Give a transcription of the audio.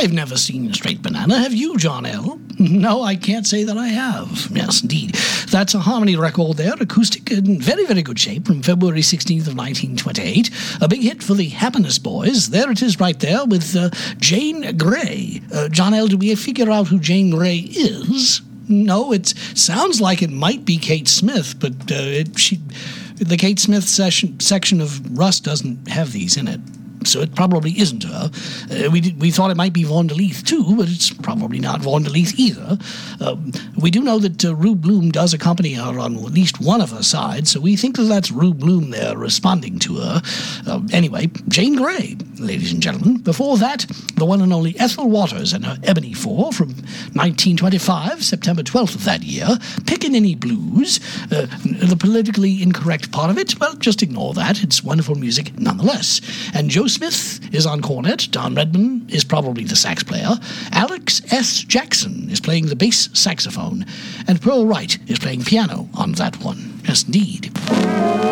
I've never seen a straight banana. Have you, John L.? No, I can't say that I have. Yes, indeed. That's a Harmony record there, acoustic, in very, very good shape, from February 16th of 1928. A big hit for the Happiness Boys. There it is right there with Jane Grey. John L., do we figure out who Jane Grey is? No, it sounds like it might be Kate Smith, but the Kate Smith section of Rust doesn't have these in it. So it probably isn't her. We thought it might be Vaughn DeLeith too, but it's probably not Vaughn DeLeith either. We do know that Rube Bloom does accompany her on at least one of her sides, so we think that that's Rube Bloom there responding to her. Anyway, Jane Grey, ladies and gentlemen. Before that, the one and only Ethel Waters and her Ebony Four from 1925, September 12th of that year. Pickaninny Blues. The politically incorrect part of it, well, just ignore that. It's wonderful music nonetheless. And Joe Smith is on cornet. Don Redman is probably the sax player. Alex S. Jackson is playing the bass saxophone. And Pearl Wright is playing piano on that one. Yes, indeed.